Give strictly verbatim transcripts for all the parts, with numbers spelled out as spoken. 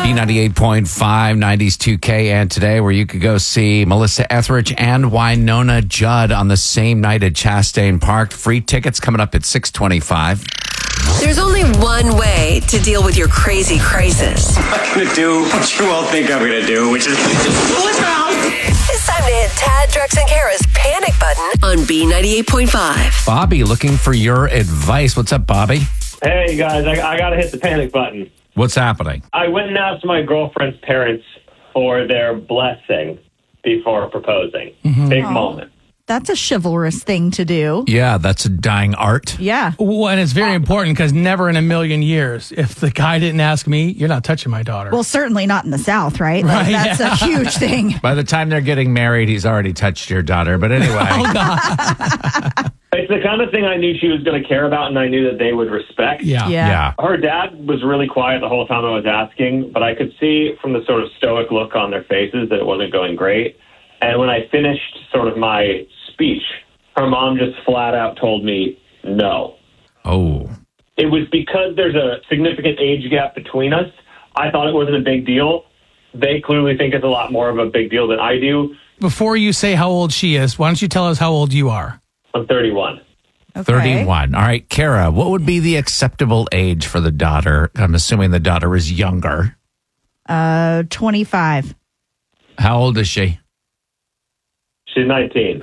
B ninety-eight point five, nineties two K, and today where you could go see Melissa Etheridge and Winona Judd on the same night at Chastain Park. Free tickets coming up at six twenty-five. There's only one way to deal with your crazy crisis. I'm going to do what you all think I'm going to do, which is just pull it down. It's time to hit Tad, Drex, and Kara's panic button on B ninety-eight point five. Bobby, looking for your advice. What's up, Bobby? Hey, guys, I, I got to hit the panic button. What's happening? I went and asked my girlfriend's parents for their blessing before proposing. Mm-hmm. Big Aww. moment. That's a chivalrous thing to do. Yeah, that's a dying art. Yeah. Well, and it's very important because never in a million years, if the guy didn't ask me, you're not touching my daughter. Well, certainly not in the South, right? Like, Right, that's yeah. a huge thing. By the time they're getting married, he's already touched your daughter. But anyway. Oh, God. It's the kind of thing I knew she was going to care about, and I knew that they would respect. Yeah. Yeah. Yeah. Her dad was really quiet the whole time I was asking, but I could see from the sort of stoic look on their faces that it wasn't going great. And when I finished sort of my speech, her mom just flat out told me no. Oh. It was because there's a significant age gap between us. I thought it wasn't a big deal. They clearly think it's a lot more of a big deal than I do. Before you say how old she is, why don't you tell us how old you are? I'm thirty-one. Okay. thirty-one. All right, Kara, what would be the acceptable age for the daughter? I'm assuming the daughter is younger. Uh, twenty-five. How old is she? She's nineteen.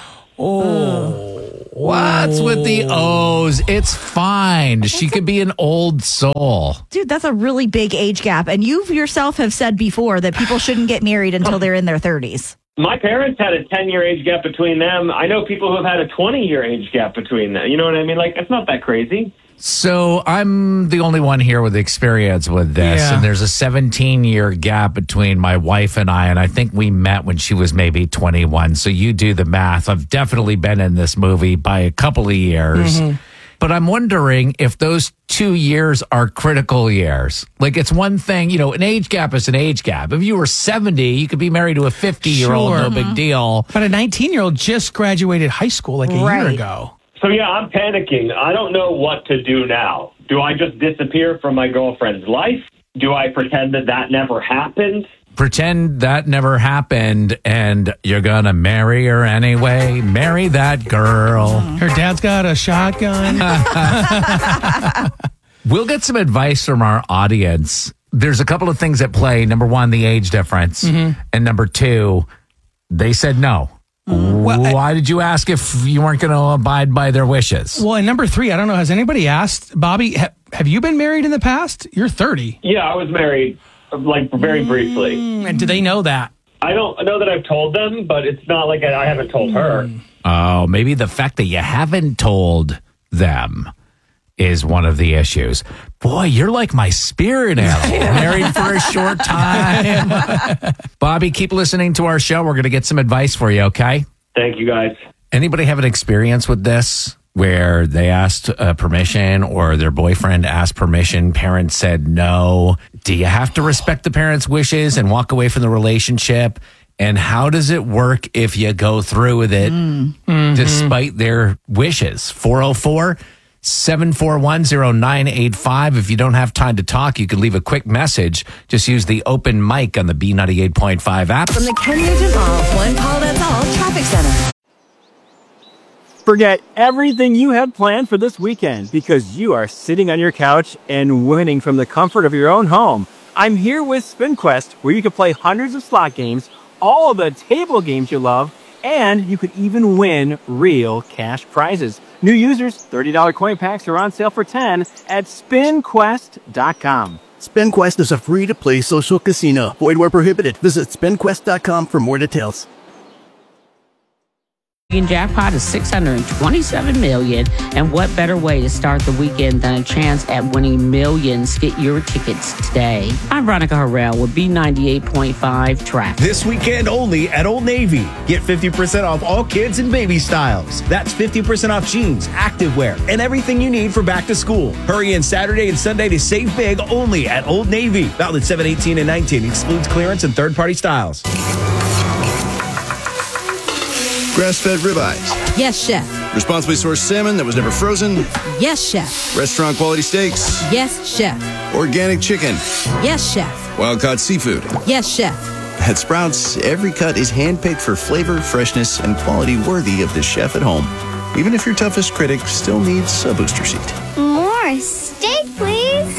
Oh, what's with the O's? It's fine. She could be an old soul. Dude, that's a really big age gap. And you yourself have said before that people shouldn't get married until they're in their thirties. My parents had a ten-year age gap between them. I know people who have had a twenty-year age gap between them. You know what I mean? Like, it's not that crazy. So I'm the only one here with experience with this, Yeah. and there's a seventeen-year gap between my wife and I, and I think we met when she was maybe twenty-one. So you do the math. I've definitely been in this movie by a couple of years. Mm-hmm. But I'm wondering if those two years are critical years. Like, it's one thing, you know, an age gap is an age gap. If you were seventy, you could be married to a fifty-year-old, Sure. no big deal. But a nineteen-year-old just graduated high school like a year Right. ago. So, yeah, I'm panicking. I don't know what to do now. Do I just disappear from my girlfriend's life? Do I pretend that that never happened? Pretend that never happened and you're going to marry her anyway. Marry that girl. Her dad's got a shotgun. We'll get some advice from our audience. There's a couple of things at play. Number one, the age difference. Mm-hmm. And number two, they said no. Well, I- Why did you ask if you weren't going to abide by their wishes? Well, and number three, I don't know, has anybody asked, Bobby, ha- have you been married in the past? You're thirty. Yeah, I was married, like, very briefly. And do they know that? I don't know that I've told them, but it's not like I, I haven't told her. Oh, maybe the fact that you haven't told them is one of the issues. Boy, you're like my spirit animal. Married for a short time. Bobby, keep listening to our show. We're going to get some advice for you, okay? Thank you, guys. Anybody have an experience with this where they asked uh, permission or their boyfriend asked permission, parents said no? Do you have to respect the parents' wishes and walk away from the relationship? And how does it work if you go through with it Mm-hmm. despite their wishes? four oh four, seven four one, oh nine eight five. If you don't have time to talk, you can leave a quick message. Just use the open mic on the B ninety-eight point five app. From the Ken Nugent Off One Paul That's All Traffic Center. Forget everything you had planned for this weekend because you are sitting on your couch and winning from the comfort of your own home. I'm here with SpinQuest, where you can play hundreds of slot games, all of the table games you love, and you could even win real cash prizes. New users, thirty dollars coin packs are on sale for ten dollars at spin quest dot com. SpinQuest is a free-to-play social casino. Void where prohibited. Visit spin quest dot com for more details. Jackpot is six hundred twenty-seven million dollars, and what better way to start the weekend than a chance at winning millions? Get your tickets today. I'm Veronica Harrell with B ninety-eight point five Traffic. This weekend only at Old Navy. Get fifty percent off all kids and baby styles. That's fifty percent off jeans, activewear, and everything you need for back to school. Hurry in Saturday and Sunday to save big only at Old Navy. Valid seven eighteen and nineteen. Excludes clearance and third-party styles. Grass-fed ribeyes. Yes, chef. Responsibly sourced salmon that was never frozen. Yes, chef. Restaurant quality steaks. Yes, chef. Organic chicken. Yes, chef. Wild caught seafood. Yes, chef. At Sprouts, every cut is handpicked for flavor, freshness, and quality worthy of the chef at home. Even if your toughest critic still needs a booster seat. More steak, please.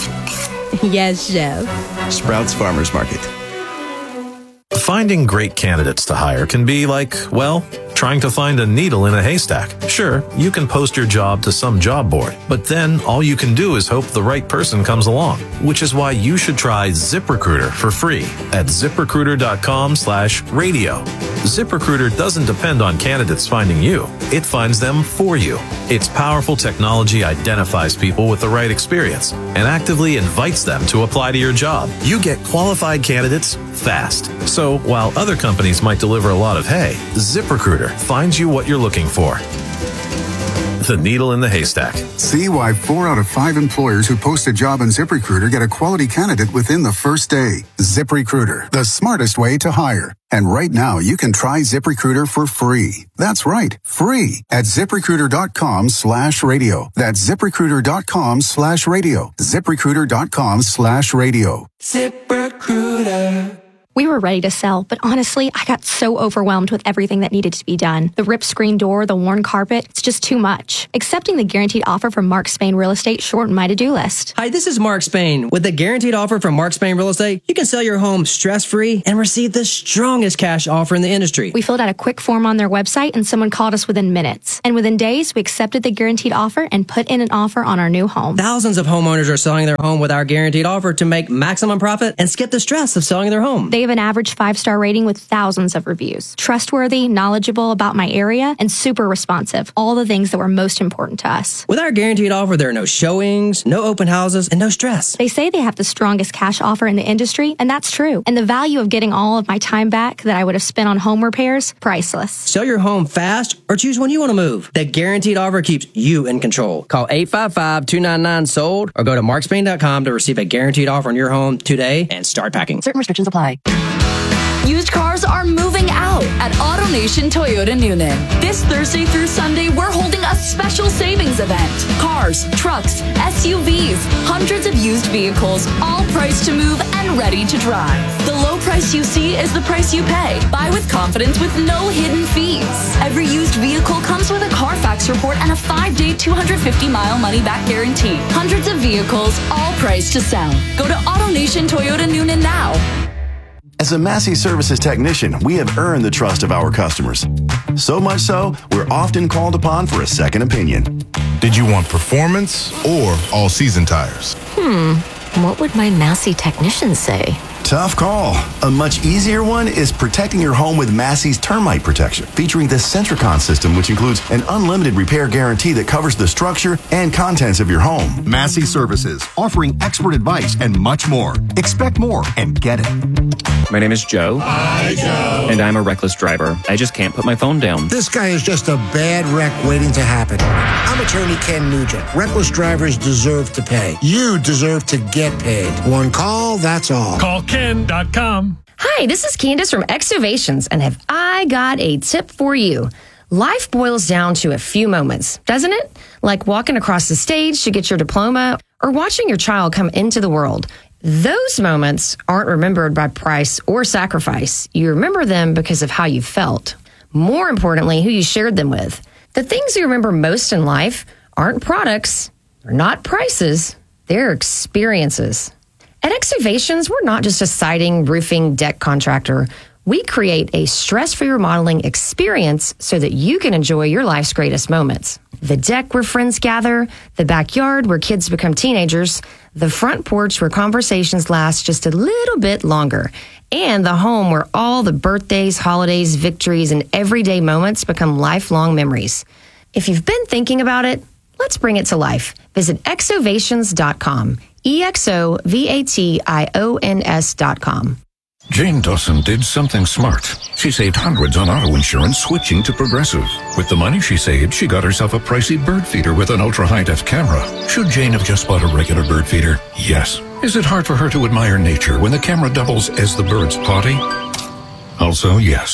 Yes, chef. Sprouts Farmers Market. Finding great candidates to hire can be like, well, trying to find a needle in a haystack. Sure, you can post your job to some job board, but then all you can do is hope the right person comes along, which is why you should try ZipRecruiter for free at ZipRecruiter.com slash radio. ZipRecruiter doesn't depend on candidates finding you. It finds them for you. Its powerful technology identifies people with the right experience and actively invites them to apply to your job. You get qualified candidates fast. So while other companies might deliver a lot of hay, ZipRecruiter finds you what you're looking for. The needle in the haystack. See why four out of five employers who post a job on ZipRecruiter get a quality candidate within the first day. ZipRecruiter, the smartest way to hire. And right now, you can try ZipRecruiter for free. That's right, free at ZipRecruiter.com slash radio. That's ZipRecruiter.com slash radio. ZipRecruiter.com slash radio. ZipRecruiter. We were ready to sell, but honestly, I got so overwhelmed with everything that needed to be done. The ripped screen door, the worn carpet, it's just too much. Accepting the guaranteed offer from Mark Spain Real Estate shortened my to-do list. Hi, this is Mark Spain. With the guaranteed offer from Mark Spain Real Estate, you can sell your home stress-free and receive the strongest cash offer in the industry. We filled out a quick form on their website and someone called us within minutes. And within days, we accepted the guaranteed offer and put in an offer on our new home. Thousands of homeowners are selling their home with our guaranteed offer to make maximum profit and skip the stress of selling their home. They have an average five-star rating with thousands of reviews. Trustworthy, knowledgeable about my area, and super responsive. All the things that were most important to us. With our guaranteed offer, there are no showings, no open houses, and no stress. They say they have the strongest cash offer in the industry, and that's true. And the value of getting all of my time back that I would have spent on home repairs, priceless. Sell your home fast or choose when you want to move. The guaranteed offer keeps you in control. Call eight five five, two nine nine, sold or go to mark spain dot com to receive a guaranteed offer on your home today and start packing. Certain restrictions apply. Used cars are moving out at AutoNation Toyota Noonan. This Thursday through Sunday, we're holding a special savings event. Cars, trucks, S U Vs, hundreds of used vehicles, all priced to move and ready to drive. The low price you see is the price you pay. Buy with confidence with no hidden fees. Every used vehicle comes with a Carfax report and a five-day, two hundred fifty mile money-back guarantee. Hundreds of vehicles, all priced to sell. Go to AutoNation Toyota Noonan now. As a Massey Services technician, we have earned the trust of our customers. So much so, we're often called upon for a second opinion. Did you want performance or all-season tires? Hmm, what would my Massey technician say? Tough call. A much easier one is protecting your home with Massey's termite protection, featuring the Centricon system, which includes an unlimited repair guarantee that covers the structure and contents of your home. Massey Services, offering expert advice and much more. Expect more and get it. My name is Joe. Hi, Joe. And I'm a reckless driver. I just can't put my phone down. This guy is just a bad wreck waiting to happen. I'm attorney Ken Nugent. Reckless drivers deserve to pay. You deserve to get paid. One call, that's all. Call ken dot com. Hi, this is Candace from Exovations, and have I got a tip for you. Life boils down to a few moments, doesn't it? Like walking across the stage to get your diploma or watching your child come into the world. Those moments aren't remembered by price or sacrifice. You remember them because of how you felt. More importantly, who you shared them with. The things you remember most in life aren't products, they're not prices, they're experiences. At Exovations, we're not just a siding, roofing, deck contractor. We create a stress-free remodeling experience so that you can enjoy your life's greatest moments. The deck where friends gather, the backyard where kids become teenagers, the front porch where conversations last just a little bit longer, and the home where all the birthdays, holidays, victories, and everyday moments become lifelong memories. If you've been thinking about it, let's bring it to life. Visit exovations dot com. E X O V A T I O N S dot com. Jane Dawson did something smart. She saved hundreds on auto insurance switching to Progressive. With the money she saved, she got herself a pricey bird feeder with an ultra-high-def camera. Should Jane have just bought a regular bird feeder? Yes. Is it hard for her to admire nature when the camera doubles as the bird's potty? Also, yes.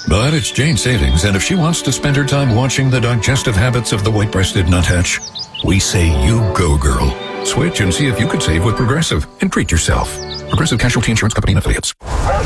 But it's Jane Savings, and if she wants to spend her time watching the digestive habits of the white-breasted nuthatch, we say you go, girl. Switch and see if you could save with Progressive and treat yourself. Progressive Casualty Insurance Company and Affiliates.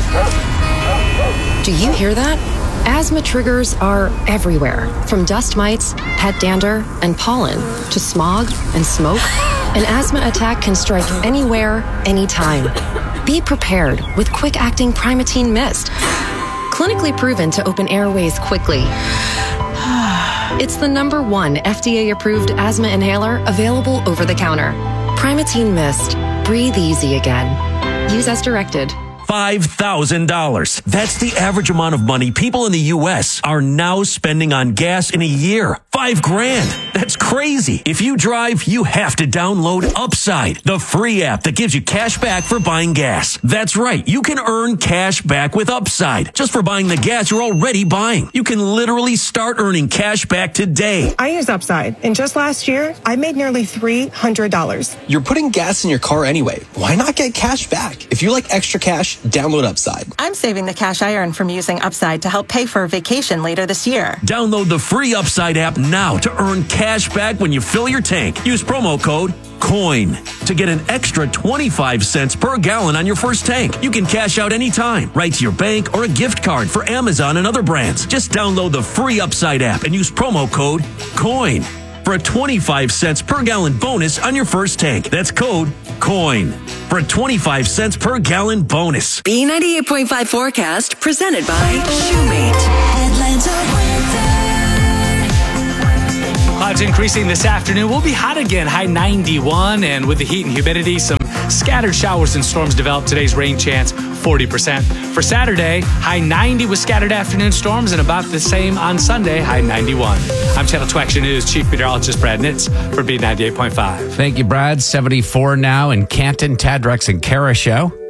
Do you hear that? Asthma triggers are everywhere, from dust mites, pet dander, and pollen, to smog and smoke. An asthma attack can strike anywhere, anytime. Be prepared with quick-acting Primatene Mist. Clinically proven to open airways quickly. It's the number one F D A-approved asthma inhaler available over the counter. Primatene Mist. Breathe easy again. Use as directed. five thousand dollars. That's the average amount of money people in the U S are now spending on gas in a year. Five grand. That's crazy. If you drive, you have to download Upside, the free app that gives you cash back for buying gas. That's right. You can earn cash back with Upside just for buying the gas you're already buying. You can literally start earning cash back today. I use Upside, and just last year, I made nearly three hundred dollars. You're putting gas in your car anyway. Why not get cash back? If you like extra cash, download Upside. I'm saving the cash I earn from using Upside to help pay for a vacation later this year. Download the free Upside app now to earn cash back when you fill your tank. Use promo code COIN to get an extra twenty-five cents per gallon on your first tank. You can cash out anytime, right to your bank or a gift card for Amazon and other brands. Just download the free Upside app and use promo code COIN for a twenty-five cents per gallon bonus on your first tank. That's code COIN for a twenty-five cents per gallon bonus. B ninety-eight point five forecast presented by Shoemate. Atlanta weather. Clouds increasing this afternoon. We'll be hot again, high ninety-one, and with the heat and humidity, some scattered showers and storms develop. Today's rain chance, forty percent. For Saturday, high ninety with scattered afternoon storms, and about the same on Sunday, high ninety-one. I'm Channel two Action News Chief Meteorologist Brad Nitz for B ninety-eight point five. Thank you, Brad. seventy-four now in Canton, Tadrex, and Kara Show.